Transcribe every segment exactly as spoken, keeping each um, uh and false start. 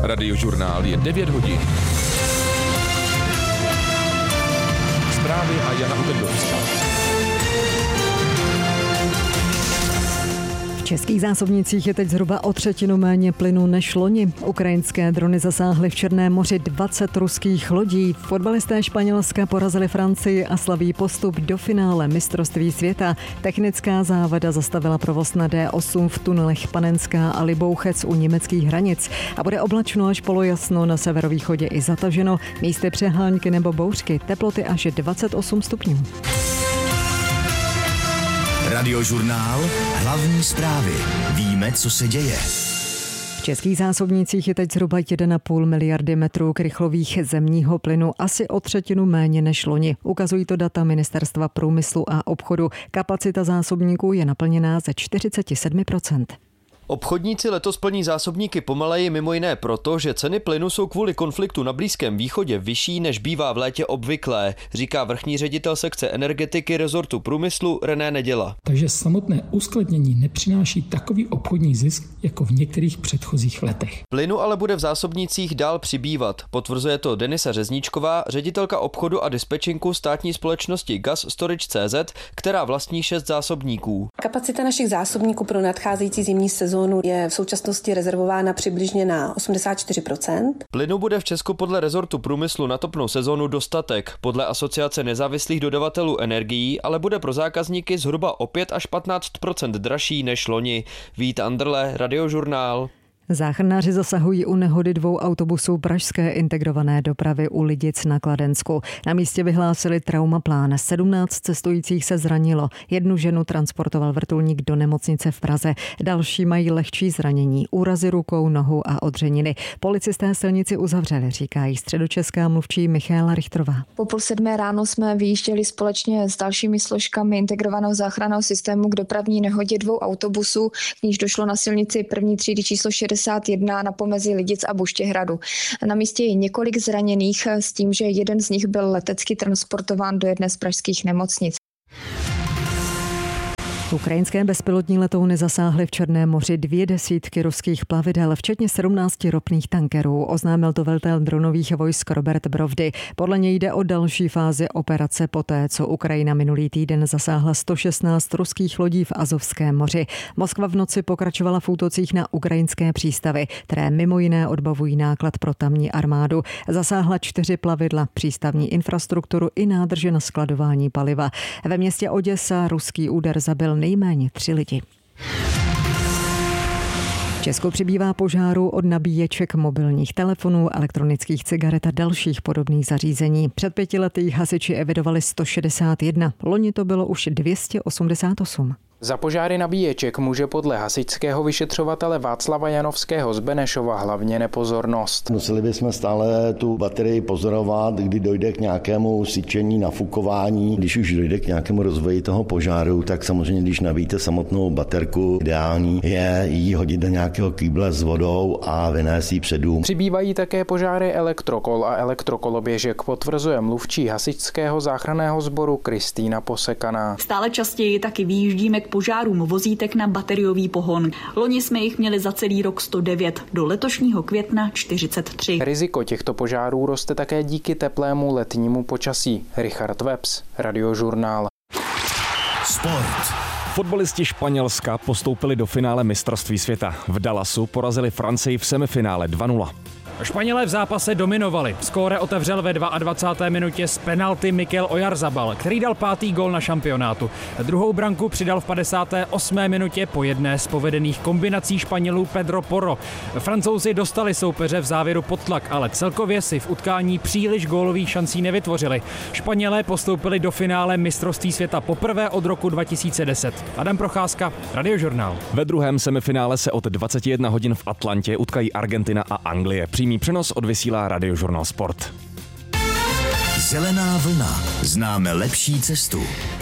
Radiožurnál je devět hodin. Zprávy a Jana Hudendovská. V českých zásobnicích je teď zhruba o třetinu méně plynu než loni. Ukrajinské drony zasáhly v Černém moři dvacet ruských lodí. Fotbalisté Španělska porazili Francii a slaví postup do finále mistrovství světa. Technická závada zastavila provoz na D osm v tunelech Panenská a Libouchec u německých hranic. A bude oblačno až polojasno, na severovýchodě i zataženo. Místy přehánky nebo bouřky, teploty až dvacet osm stupňů. Radiožurnál, hlavní zprávy. Víme, co se děje. V českých zásobnících je teď zhruba jedna celá pět miliardy metrů krychlových zemního plynu, asi o třetinu méně než loni. Ukazují to data Ministerstva průmyslu a obchodu. Kapacita zásobníků je naplněná ze čtyřicet sedm procent. Obchodníci letos plní zásobníky pomaleji mimo jiné proto, že ceny plynu jsou kvůli konfliktu na Blízkém východě vyšší, než bývá v létě obvyklé, říká vrchní ředitel sekce energetiky rezortu průmyslu René Neděla. Takže samotné uskladnění nepřináší takový obchodní zisk jako v některých předchozích letech. Plynu ale bude v zásobnících dál přibývat. Potvrzuje to Denisa Řezníčková, ředitelka obchodu a dispečinku státní společnosti Gas Storage tečka cé zet, která vlastní šest zásobníků. Kapacita našich zásobníků pro nadcházející zimní sezónu je v současnosti rezervována přibližně na osmdesát čtyři procent. Plynu bude v Česku podle rezortu průmyslu na topnou sezónu dostatek. Podle Asociace nezávislých dodavatelů energií ale bude pro zákazníky zhruba o pět až patnáct procent dražší než loni. Vít Anderle, Radiožurnál. Záchranáři zasahují u nehody dvou autobusů pražské integrované dopravy u Lidic na Kladensku. Na místě vyhlásili traumaplán. sedmnáct cestujících se zranilo. Jednu ženu transportoval vrtulník do nemocnice v Praze. Další mají lehčí zranění, úrazy rukou, nohou a odřeniny. Policisté silnici uzavřeli, říká jí středočeská mluvčí Michaela Richtrová. Po půl sedmé ráno jsme vyjížděli společně s dalšími složkami integrovaného záchranného systému k dopravní nehodě dvou autobusů, k níž došlo na silnici první třídy číslo šedesát jedna na pomezí Lidic a Buštěhradu. Na místě je několik zraněných s tím, že jeden z nich byl letecky transportován do jedné z pražských nemocnic. Ukrajinské bezpilotní letouny zasáhly v Černém moři dvě desítky ruských plavidel, včetně sedmnácti ropných tankerů, oznámil to velitel dronových vojsk Robert Brovdy. Podle něj jde o další fázi operace poté, co Ukrajina minulý týden zasáhla sto šestnáct ruských lodí v Azovském moři. Moskva v noci pokračovala v útocích na ukrajinské přístavy, které mimo jiné odbavují náklad pro tamní armádu. Zasáhla čtyři plavidla, přístavní infrastrukturu i nádrže na skladování paliva. Ve městě Oděsa ruský úder zabil nejméně tři lidi. V Česku přibývá požárů od nabíječek mobilních telefonů, elektronických cigaret a dalších podobných zařízení. Před pěti lety hasiči evidovali sto šedesát jedna, loni to bylo už dvě stě osmdesát osm. Za požáry nabíječek může podle hasičského vyšetřovatele Václava Janovského z Benešova hlavně nepozornost. Museli bychom stále tu baterii pozorovat, kdy dojde k nějakému syčení, nafukování. Když už dojde k nějakému rozvoji toho požáru, tak samozřejmě, když nabíjíte samotnou baterku, ideální je jí hodit do nějakého kýble s vodou a vynést ji před dům. Přibývají také požáry elektrokol a elektrokoloběžek, potvrzuje mluvčí hasičského záchranného sboru Kristýna Posekaná. Stále častěji taky vyjíždíme k požárům vozítek na bateriový pohon. Loni jsme jich měli za celý rok sto devět, do letošního května čtyřicet tři. Riziko těchto požárů roste také díky teplému letnímu počasí. Richard Webs, Radiožurnál. Sport. Fotbalisti Španělska postoupili do finále mistrovství světa. V Dallasu porazili Francii v semifinále dva nula. Španělé v zápase dominovali. Skóre otevřel ve dvacáté druhé minutě z penalty Mikel Oyarzabal, který dal pátý gól na šampionátu. Druhou branku přidal v padesáté osmé minutě po jedné z povedených kombinací Španělů Pedro Porro. Francouzi dostali soupeře v závěru pod tlak, ale celkově si v utkání příliš gólových šancí nevytvořili. Španělé postoupili do finále mistrovství světa poprvé od roku dva tisíce deset. Adam Procházka, Radiožurnál. Ve druhém semifinále se od dvacet jedna hodin v Atlantě utkají Argentina a Anglie. Přímý přenos odvysílá Radiožurnál Sport. Zelená vlna. Známe lepší cestu.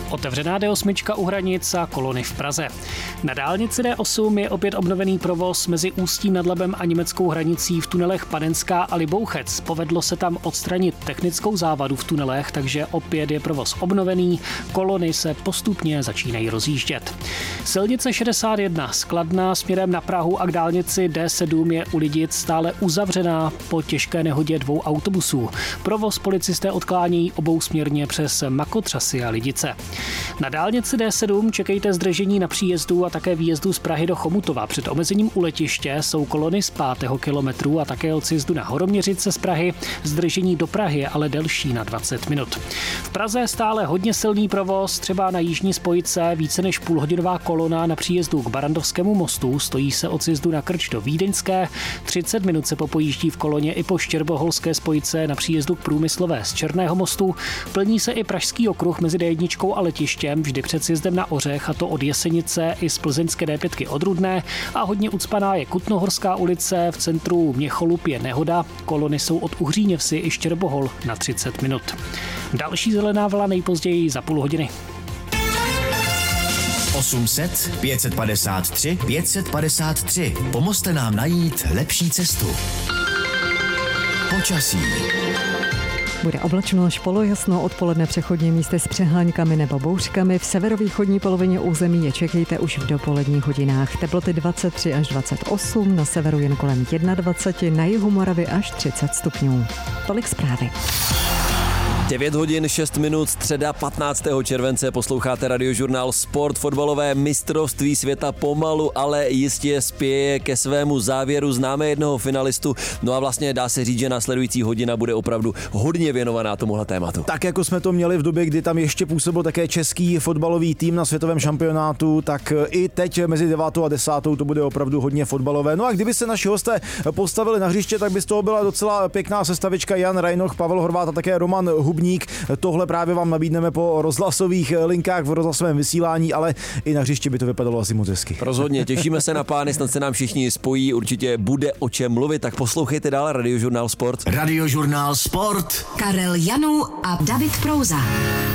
Otevřená D osm u hranic a kolony v Praze. Na dálnici D osm je opět obnovený provoz mezi Ústím nad Labem a německou hranicí v tunelech Panenská a Libouchec. Povedlo se tam odstranit technickou závadu v tunelech, takže opět je provoz obnovený. Kolony se postupně začínají rozjíždět. Silnice šedesát jedna z Kladna směrem na Prahu a k dálnici D sedm je u Lidic stále uzavřená po těžké nehodě dvou autobusů. Provoz policisté odklání obousměrně přes Makotřasy a Lidice. Na dálnici D sedm čekejte zdržení na příjezdu a také výjezdu z Prahy do Chomutova. Před omezením u letiště jsou kolony z pátého kilometru a také od sjezdu na Horoměřice z Prahy. Zdržení do Prahy je ale delší na dvacet minut. V Praze stále hodně silný provoz, třeba na jižní spojce více než půlhodinová kolona na příjezdu k Barandovskému mostu, stojí se od sjezdu na Krč do Vídeňské, třicet minut se popojíždí v koloně i po Štěrboholské spojce na příjezdu k Průmyslové z Černého mostu, plní se i Pražský okruh mezi D jedna a letištěm vždy před sjezdem na Ořech, a to od Jesenice i z plzeňské D pět od Rudné, a hodně ucpaná je Kutnohorská ulice, v centru Měcholup je nehoda, kolony jsou od Uhříněvsi i Štěrbohol na třicet minut. Další zelená vlna nejpozději za půl hodiny. osm set pět padesát tři pět padesát tři. Pomozte nám najít lepší cestu. Počasí. Bude oblačno až polojasno, odpoledne přechodně místy s přeháňkami nebo bouřkami. V severovýchodní polovině území je čekejte už v dopoledních hodinách. Teploty dvacet tři až dvacet osm, na severu jen kolem dvacet jedna, na jihu Moravy až třicet stupňů. Tolik zprávy. devět hodin šest minut, středa patnáctého července, posloucháte Radiožurnál Sport. Fotbalové mistrovství světa pomalu, ale jistě spěje ke svému závěru. Známe jednoho finalistu, no a vlastně dá se říct, že následující hodina bude opravdu hodně věnovaná tomuhle tématu. Tak jako jsme to měli v době, kdy tam ještě působil také český fotbalový tým na světovém šampionátu, tak i teď mezi devátou a desátou to bude opravdu hodně fotbalové. No a kdyby se naši hosté postavili na hřiště, tak by z toho byla docela pěkná sestavička. Jan Rajnoch, Pavel Horváth a také Roman Hubník. Tohle právě vám nabídneme po rozhlasových linkách v rozhlasovém vysílání, ale i na hřišti by to vypadalo asi moc hezky. Rozhodně, těšíme se na pány, snad se nám všichni spojí, určitě bude o čem mluvit, tak poslouchejte dál Radiožurnál Sport. Radiožurnál Sport. Karel Janů a David Prouza.